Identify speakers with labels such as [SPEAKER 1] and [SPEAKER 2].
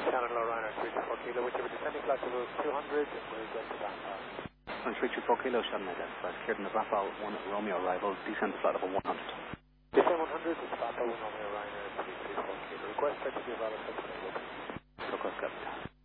[SPEAKER 1] Shannon Low Ryanair 324 Kilo, whichever descending flight level 200, we're going to Brafal.
[SPEAKER 2] On 324 Kilo, Shannon identified, cleared in the Brafal 1 Romeo arrival, descend to flight level 100.
[SPEAKER 1] Descend 100, it's Brafal 1 Romeo Ryanair 324 Kilo. Request taxi to Bravo 6
[SPEAKER 2] Request got